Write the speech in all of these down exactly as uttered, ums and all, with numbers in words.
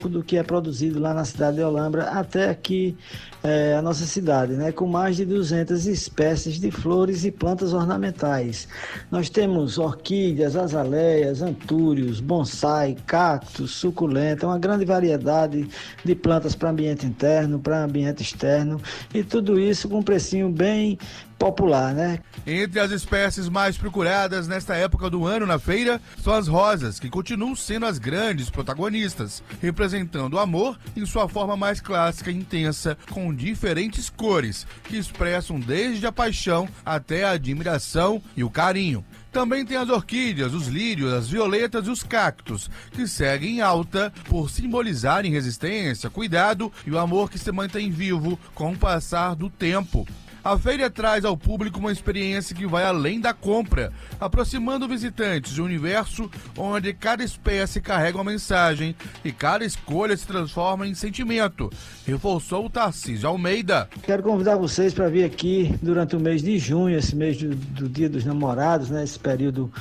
do que é produzido lá na cidade de Olambra até aqui é, a nossa cidade, né? Com mais de duzentas espécies de flores e plantas ornamentais. Nós temos orquídeas, azaleias, antúrios, bonsai, cactos, suculenta, uma grande variedade de plantas para ambiente interno, para ambiente externo, e tudo isso com um precinho bem popular, né? Entre as espécies mais procuradas nesta época do ano na feira são as rosas, que continuam sendo as grandes protagonistas, representando o amor em sua forma mais clássica e intensa, com diferentes cores, que expressam desde a paixão até a admiração e o carinho. Também tem as orquídeas, os lírios, as violetas e os cactos, que seguem em alta por simbolizarem resistência, cuidado e o amor que se mantém vivo com o passar do tempo. A feira traz ao público uma experiência que vai além da compra, aproximando visitantes de um universo onde cada espécie carrega uma mensagem e cada escolha se transforma em sentimento, reforçou o Tarcísio Almeida. Quero convidar vocês para vir aqui durante o mês de junho, esse mês do, do Dia dos Namorados, né? Esse período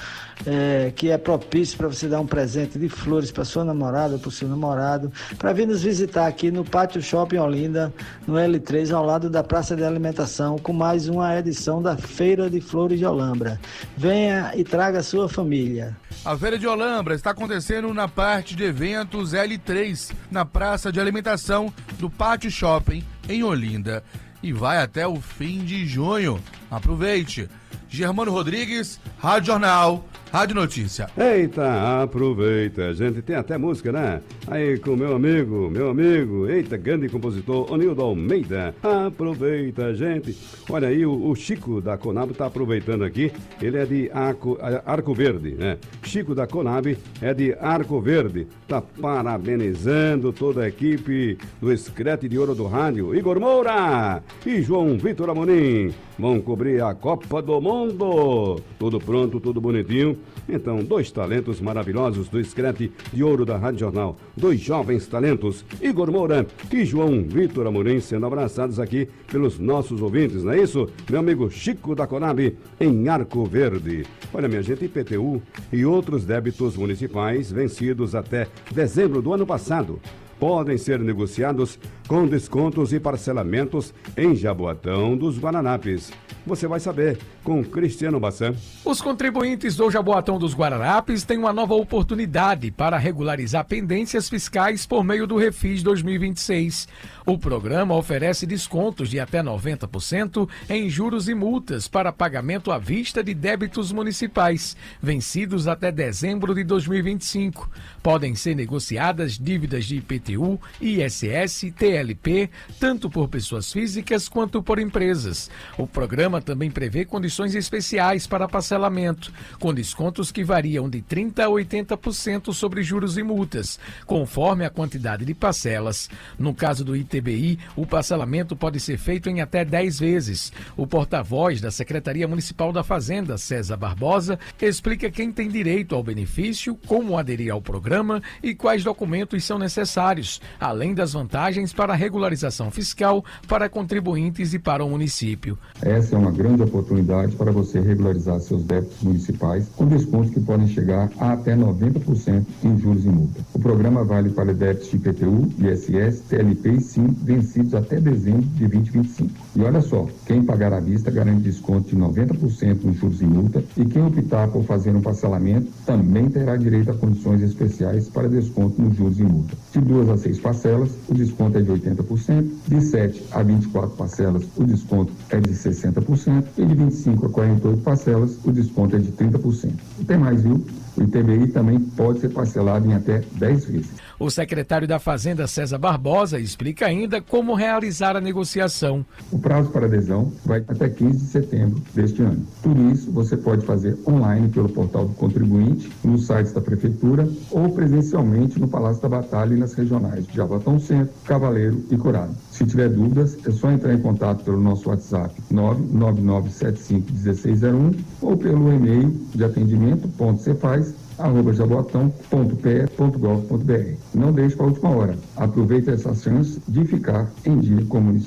é, que é propício para você dar um presente de flores para sua namorada, para o seu namorado, para vir nos visitar aqui no Pátio Shopping Olinda, no L três, ao lado da Praça de Alimentação, com mais uma edição da Feira de Flores de Olambra. Venha e traga a sua família. A Feira de Olambra está acontecendo na parte de eventos L três, na Praça de Alimentação do Pátio Shopping, em Olinda, e vai até o fim de junho. Aproveite! Germano Rodrigues, Rádio Jornal, Rádio Notícia. Eita, aproveita, a gente tem até música, né? Aí com meu amigo, meu amigo, eita, grande compositor, Onildo Almeida. Aproveita, gente. Olha aí, o, o Chico da Conab tá aproveitando aqui, ele é de Arco, Arco Verde, né? Chico da Conab é de Arco Verde, tá parabenizando toda a equipe do Escrete de Ouro do Rádio, Igor Moura e João Vitor Amorim. Vão cobrir a Copa do Mundo. Tudo pronto, tudo bonitinho. Então, dois talentos maravilhosos do Escrete de Ouro da Rádio Jornal. Dois jovens talentos, Igor Moura e João Vitor Amorim, sendo abraçados aqui pelos nossos ouvintes, não é isso? Meu amigo Chico da Conab, em Arco Verde. Olha, minha gente, I P T U e outros débitos municipais vencidos até dezembro do ano passado podem ser negociados com descontos e parcelamentos em Jaboatão dos Guararapes. Você vai saber com Cristiano Bassan. Os contribuintes do Jaboatão dos Guararapes têm uma nova oportunidade para regularizar pendências fiscais por meio do Refis dois mil e vinte e seis. O programa oferece descontos de até noventa por cento em juros e multas para pagamento à vista de débitos municipais, vencidos até dezembro de dois mil e vinte e cinco. Podem ser negociadas dívidas de I P T U, I S S, T L P, tanto por pessoas físicas quanto por empresas. O programa também prevê condições especiais para parcelamento, com descontos que variam de trinta por cento a oitenta por cento sobre juros e multas, conforme a quantidade de parcelas. No caso do I T B I, o parcelamento pode ser feito em até dez vezes. O porta-voz da Secretaria Municipal da Fazenda, César Barbosa, explica quem tem direito ao benefício, como aderir ao programa e quais documentos são necessários, além das vantagens para a regularização fiscal para contribuintes e para o município. Essa é uma grande oportunidade para você regularizar seus débitos municipais com descontos que podem chegar a até noventa por cento em juros e multa. O programa vale para débitos de I P T U, I S S, T L P e S I M vencidos até dezembro de dois mil e vinte e cinco. E olha só, quem pagar à vista garante desconto de noventa por cento nos juros e multa, e quem optar por fazer um parcelamento também terá direito a condições especiais para desconto nos juros e multa. De duas a seis parcelas, o desconto é de oitenta por cento, de sete a vinte e quatro parcelas, o desconto é de sessenta por cento e de vinte e cinco a quarenta e oito parcelas, o desconto é de trinta por cento. E tem mais, viu? O I T B I também pode ser parcelado em até dez vezes. O secretário da Fazenda, César Barbosa, explica ainda como realizar a negociação. O prazo para adesão vai até quinze de setembro deste ano. Tudo isso você pode fazer online pelo portal do contribuinte, no site da Prefeitura ou presencialmente no Palácio da Batalha e nas regionais de Jaboatão Centro, Cavaleiro e Corado. Se tiver dúvidas, é só entrar em contato pelo nosso WhatsApp nove nove nove sete cinco um seis zero um ou pelo e-mail de atendimento ponto cefaz arroba jaboatão ponto p ponto gov ponto br. Não deixe para a última hora. Aproveite essa chance de ficar em dia com o município.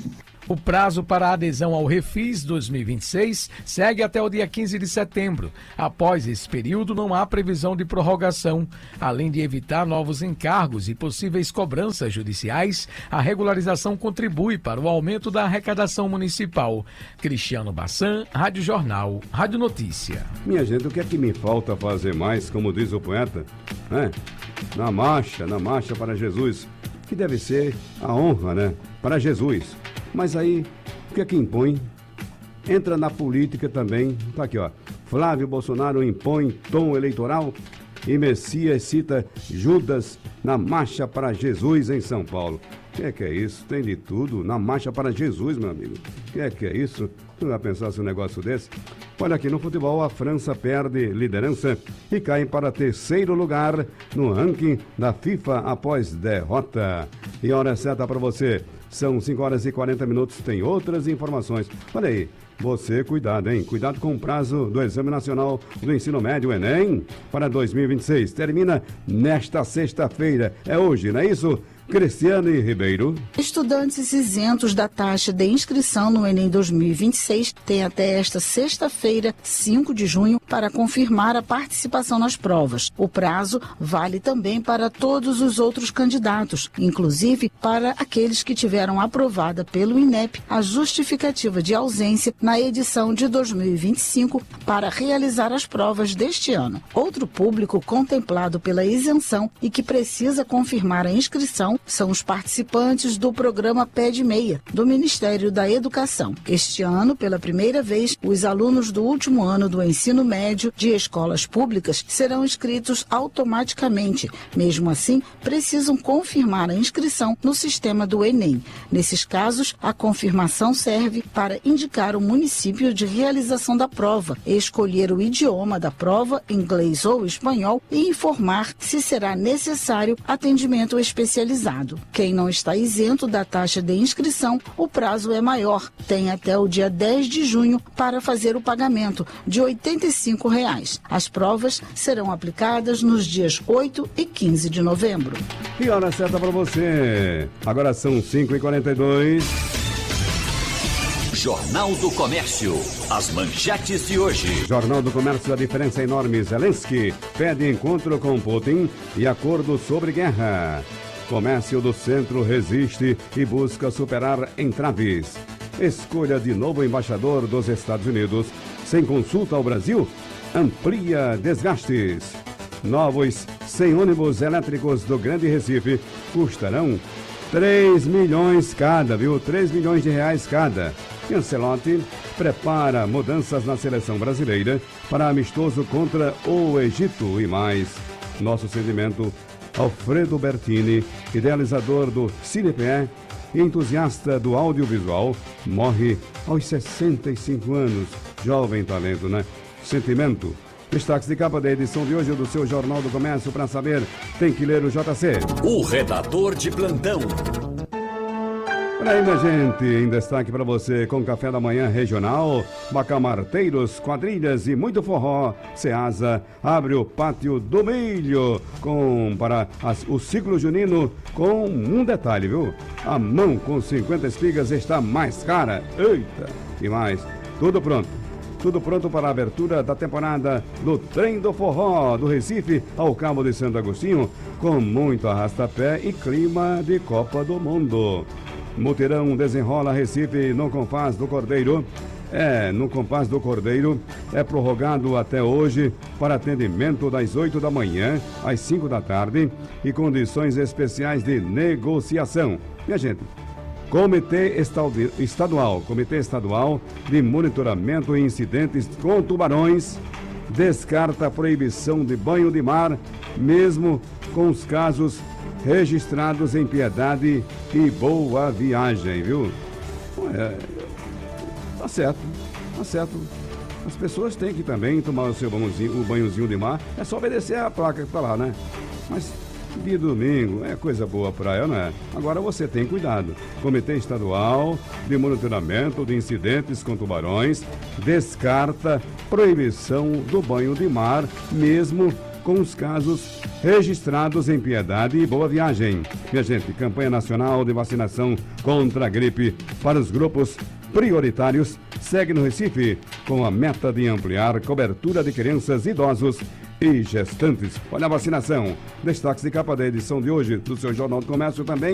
O prazo para a adesão ao Refis dois mil e vinte e seis segue até o dia quinze de setembro. Após esse período, não há previsão de prorrogação. Além de evitar novos encargos e possíveis cobranças judiciais, a regularização contribui para o aumento da arrecadação municipal. Cristiano Bassan, Rádio Jornal, Rádio Notícia. Minha gente, o que é que me falta fazer mais, como diz o poeta, né? Na marcha, na marcha para Jesus, que deve ser a honra, né? Para Jesus. Mas aí, o que é que impõe? Entra na política também. Tá aqui, ó. Flávio Bolsonaro impõe tom eleitoral e Messias cita Judas na Marcha para Jesus em São Paulo. O que é que é isso? Tem de tudo na Marcha para Jesus, meu amigo. O que é que é isso? Tu vai pensar se um negócio desse? Olha, aqui no futebol, a França perde liderança e cai para terceiro lugar no ranking da FIFA após derrota. E hora certa para você. São cinco horas e quarenta minutos, tem outras informações. Olha aí, você, cuidado, hein? Cuidado com o prazo do Exame Nacional do Ensino Médio, Enem, para dois mil e vinte e seis. Termina nesta sexta-feira. É hoje, não é isso? Cristiane Ribeiro. Estudantes isentos da taxa de inscrição no Enem dois mil e vinte e seis têm até esta sexta-feira, cinco de junho, para confirmar a participação nas provas. O prazo vale também para todos os outros candidatos, inclusive para aqueles que tiveram aprovada pelo INEP a justificativa de ausência na edição de dois mil e vinte e cinco para realizar as provas deste ano. Outro público contemplado pela isenção e que precisa confirmar a inscrição são os participantes do programa Pé de Meia, do Ministério da Educação. Este ano, pela primeira vez, os alunos do último ano do ensino médio de escolas públicas serão inscritos automaticamente. Mesmo assim, precisam confirmar a inscrição no sistema do Enem. Nesses casos, a confirmação serve para indicar o município de realização da prova, escolher o idioma da prova, inglês ou espanhol, e informar se será necessário atendimento especializado. Quem não está isento da taxa de inscrição, o prazo é maior. Tem até o dia dez de junho para fazer o pagamento de oitenta e cinco reais. As provas serão aplicadas nos dias oito e quinze de novembro. E hora certa para você. Agora são cinco e quarenta e dois. Jornal do Comércio. As manchetes de hoje. Jornal do Comércio, a diferença é enorme. Zelensky pede encontro com Putin e acordo sobre guerra. Comércio do Centro resiste e busca superar entraves. Escolha de novo embaixador dos Estados Unidos sem consulta ao Brasil amplia desgastes. Novos cem ônibus elétricos do Grande Recife custarão três milhões cada, viu? três milhões de reais cada. E Ancelotti prepara mudanças na seleção brasileira para amistoso contra o Egito e mais. Nosso sentimento, Alfredo Bertini, idealizador do CinePE e entusiasta do audiovisual, morre aos sessenta e cinco anos. Jovem talento, né? Sentimento. Destaques de capa da edição de hoje do seu Jornal do Comércio. Para saber, tem que ler o J C. O redator de plantão. Olha aí, minha gente, em destaque para você, com café da manhã regional, bacamarteiros, quadrilhas e muito forró. Ceasa abre o pátio do milho com, para as, o ciclo junino com um detalhe, viu? A mão com cinquenta espigas está mais cara. Eita! E mais, tudo pronto. Tudo pronto para a abertura da temporada do Trem do Forró do Recife ao Cabo de Santo Agostinho, com muito arrastapé e clima de Copa do Mundo. Mutirão desenrola Recife no Compás do Cordeiro. É, no Compás do Cordeiro é prorrogado até hoje para atendimento das oito da manhã às cinco da tarde e condições especiais de negociação. Minha gente, Comitê Estadual, Comitê Estadual de Monitoramento e Incidentes com Tubarões descarta a proibição de banho de mar, mesmo com os casos registrados em Piedade e Boa Viagem, viu? É, tá certo, tá certo. As pessoas têm que também tomar o seu banhozinho, o banhozinho de mar. É só obedecer a placa que tá lá, né? Mas de domingo é coisa boa praia, não é? Agora você tem cuidado. Comitê Estadual de Monitoramento de Incidentes com Tubarões descarta proibição do banho de mar, mesmo com os casos registrados em Piedade e Boa Viagem. Minha gente, campanha nacional de vacinação contra a gripe para os grupos prioritários segue no Recife com a meta de ampliar cobertura de crianças, idosos e gestantes. Olha a vacinação. Destaques de capa da edição de hoje do seu Jornal do Comércio também.